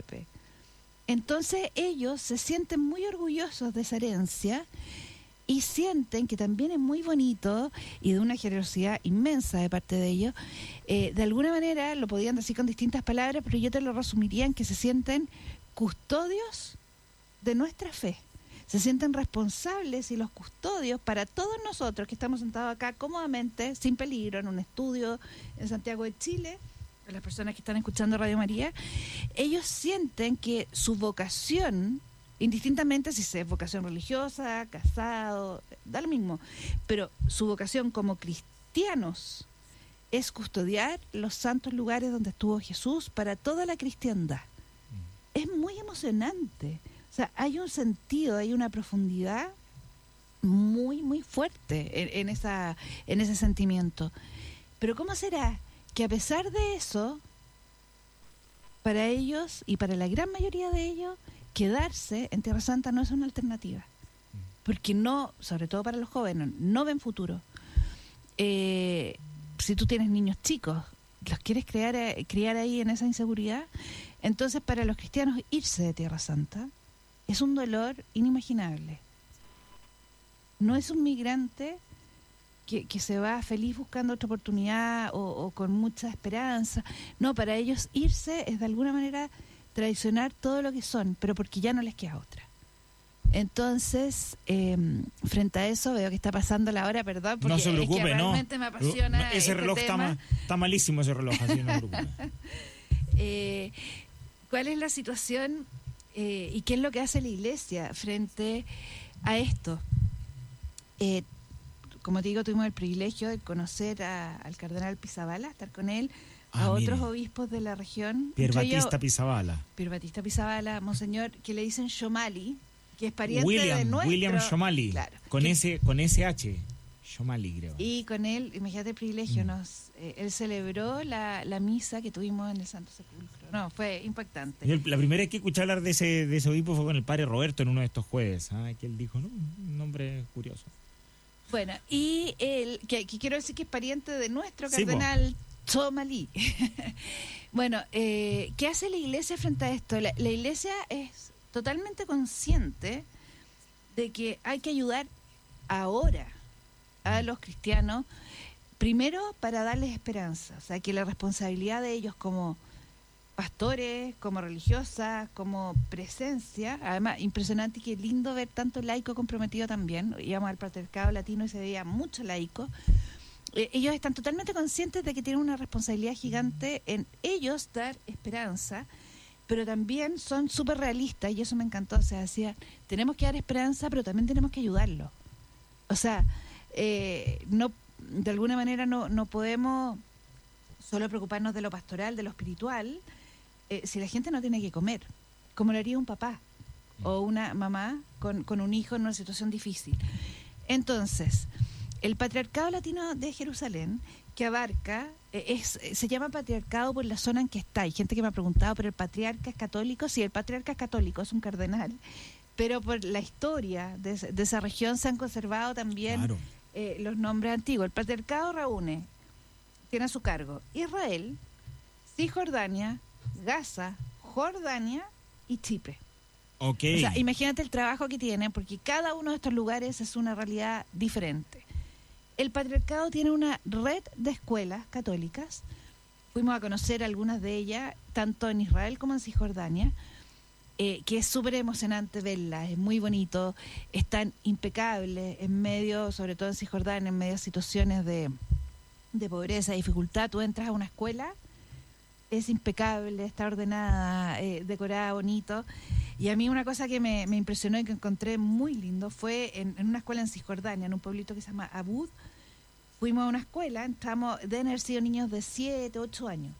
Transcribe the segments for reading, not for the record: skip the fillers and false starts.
Pepe. Entonces ellos se sienten muy orgullosos de esa herencia y sienten que también es muy bonito y de una generosidad inmensa de parte de ellos. De alguna manera lo podían decir con distintas palabras, pero yo te lo resumiría en que se sienten custodios de nuestra fe. Se sienten responsables y los custodios para todos nosotros que estamos sentados acá cómodamente, sin peligro, en un estudio en Santiago de Chile, a las personas que están escuchando Radio María. Ellos sienten que su vocación, indistintamente si es vocación religiosa, casado, da lo mismo, pero su vocación como cristianos es custodiar los santos lugares donde estuvo Jesús para toda la cristiandad. Es muy emocionante. O sea, hay un sentido, hay una profundidad muy, muy fuerte en ese sentimiento. Pero ¿cómo será que a pesar de eso, para ellos y para la gran mayoría de ellos, quedarse en Tierra Santa no es una alternativa? Porque no, sobre todo para los jóvenes, no ven futuro. Si tú tienes niños chicos, los quieres criar ahí en esa inseguridad, entonces para los cristianos irse de Tierra Santa es un dolor inimaginable. No es un migrante que se va feliz buscando otra oportunidad o con mucha esperanza. No, para ellos irse es de alguna manera traicionar todo lo que son, pero porque ya no les queda otra. Entonces, frente a eso, veo que está pasando la hora, perdón, porque no se preocupe, es que realmente me apasiona ese este reloj tema. Está malísimo ese reloj, así no se preocupe. ¿Cuál es la situación y qué es lo que hace la Iglesia frente a esto? Como te digo, tuvimos el privilegio de conocer al cardenal Pizzaballa, estar con él, a otros obispos de la región. Pier Battista Pizzaballa, monseñor, que le dicen Shomali, que es pariente de nuestro... William Shomali, claro, con ese H, Shomali creo. Y con él, imagínate el privilegio, él celebró la misa que tuvimos en el Santo Sepulcro. No, fue impactante. La primera vez que escuché hablar de ese obispo fue con el padre Roberto en uno de estos jueves, que él dijo, un nombre curioso. Bueno, y él, que quiero decir que es pariente de nuestro cardenal Shomali. Bueno, ¿qué hace la Iglesia frente a esto? La Iglesia es totalmente consciente de que hay que ayudar ahora a los cristianos, primero para darles esperanza, o sea, que la responsabilidad de ellos como pastores, como religiosas, como presencia, además impresionante y qué lindo ver tanto laico comprometido también. Íbamos al patriarcado latino y se veía mucho laico. Ellos están totalmente conscientes de que tienen una responsabilidad gigante en ellos dar esperanza, pero también son súper realistas y eso me encantó. O sea, decía, tenemos que dar esperanza, pero también tenemos que ayudarlo. O sea, no, de alguna manera no podemos solo preocuparnos de lo pastoral, de lo espiritual, si la gente no tiene que comer, como lo haría un papá o una mamá con un hijo en una situación difícil. Entonces, el Patriarcado Latino de Jerusalén, que abarca, se llama patriarcado por la zona en que está. Hay gente que me ha preguntado, ¿pero el patriarca es católico? Sí, el patriarca es católico, es un cardenal, pero por la historia de esa región se han conservado también los nombres antiguos. El patriarcado tiene a su cargo Israel, Cisjordania, Gaza, Jordania y Chipre. Okay. O sea, imagínate el trabajo que tiene, porque cada uno de estos lugares es una realidad diferente. El patriarcado tiene una red de escuelas católicas. Fuimos a conocer algunas de ellas, tanto en Israel como en Cisjordania, que es súper emocionante verlas, es muy bonito, están impecables en medio, sobre todo en Cisjordania, en medio de situaciones de pobreza, dificultad. Tú entras a una escuela, es impecable, está ordenada, decorada, bonito. Y a mí una cosa que me impresionó y que encontré muy lindo fue en una escuela en Cisjordania, en un pueblito que se llama Abud. Fuimos a una escuela, deben haber sido niños de 7, 8 años.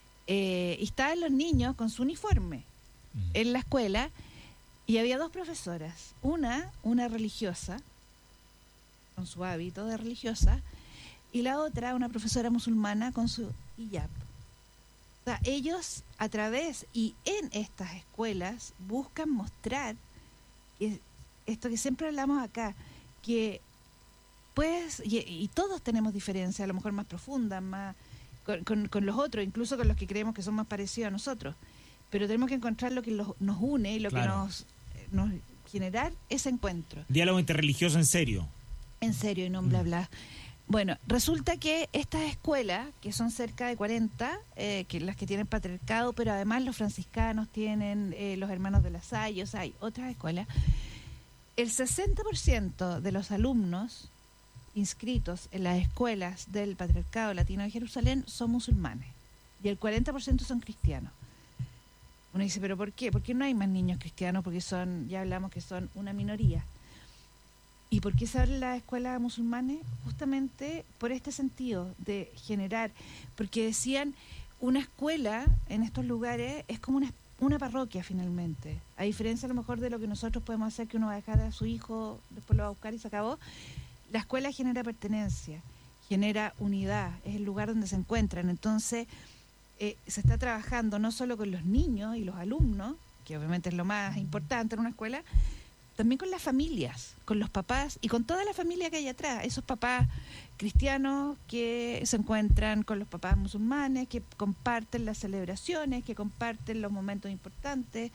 Y estaban los niños con su uniforme en la escuela y había dos profesoras. Una religiosa, con su hábito de religiosa, y la otra, una profesora musulmana con su hijab. O sea, ellos a través y en estas escuelas buscan mostrar esto que siempre hablamos acá, que pues, y todos tenemos diferencias, a lo mejor más profundas, más con los otros, incluso con los que creemos que son más parecidos a nosotros, pero tenemos que encontrar lo que nos une y lo Claro. que nos generar ese encuentro. Diálogo interreligioso en serio. En serio, y no bla bla. Bueno, resulta que estas escuelas, que son cerca de 40, que las que tienen patriarcado, pero además los franciscanos tienen, los hermanos de la Salle, o sea, hay otras escuelas, el 60% de los alumnos inscritos en las escuelas del Patriarcado Latino de Jerusalén son musulmanes y el 40% son cristianos. Uno dice, ¿pero por qué? ¿Por qué no hay más niños cristianos? Porque ya hablamos que son una minoría. ¿Y por qué se abren las escuelas musulmanes? Justamente por este sentido de generar, porque decían, una escuela en estos lugares es como una parroquia finalmente, a diferencia a lo mejor de lo que nosotros podemos hacer, que uno va a dejar a su hijo, después lo va a buscar y se acabó. La escuela genera pertenencia, genera unidad, es el lugar donde se encuentran. Entonces, se está trabajando no solo con los niños y los alumnos, que obviamente es lo más importante en una escuela, también con las familias, con los papás y con toda la familia que hay atrás, esos papás cristianos que se encuentran con los papás musulmanes, que comparten las celebraciones, que comparten los momentos importantes.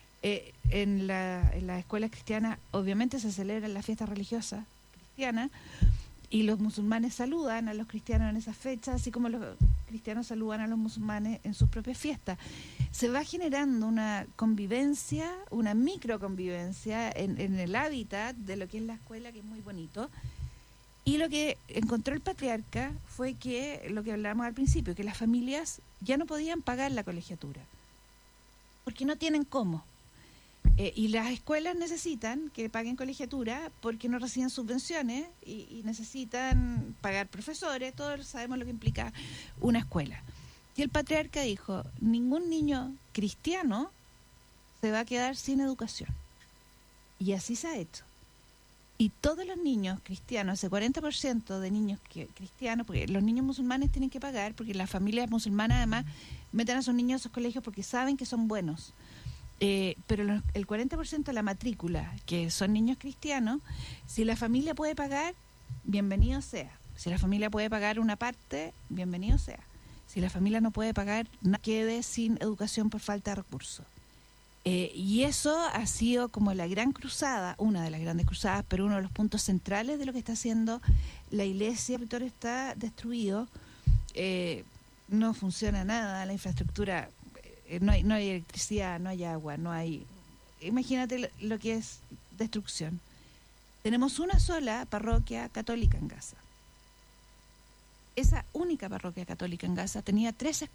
En las escuelas cristianas obviamente se celebran las fiestas religiosas cristianas y los musulmanes saludan a los cristianos en esas fechas, así como los cristianos saludan a los musulmanes en sus propias fiestas. Se va generando una convivencia, una microconvivencia en el hábitat de lo que es la escuela, que es muy bonito. Y lo que encontró el patriarca fue que, lo que hablábamos al principio, que las familias ya no podían pagar la colegiatura, porque no tienen cómo. Y las escuelas necesitan que paguen colegiatura porque no reciben subvenciones y necesitan pagar profesores, todos sabemos lo que implica una escuela. Y el patriarca dijo, ningún niño cristiano se va a quedar sin educación. Y así se ha hecho. Y todos los niños cristianos, ese 40% de niños cristianos, porque los niños musulmanes tienen que pagar, porque las familias musulmanas además meten a sus niños a esos colegios porque saben que son buenos. Pero el 40% de la matrícula, que son niños cristianos, si la familia puede pagar, bienvenido sea. Si la familia puede pagar una parte, bienvenido sea. Si la familia no puede pagar, no quede sin educación por falta de recursos. Y eso ha sido como la gran cruzada, una de las grandes cruzadas, pero uno de los puntos centrales de lo que está haciendo la iglesia. El territorio está destruido, no funciona nada, la infraestructura... No hay electricidad, no hay agua, no hay... Imagínate lo que es destrucción. Tenemos una sola parroquia católica en Gaza. Esa única parroquia católica en Gaza tenía 3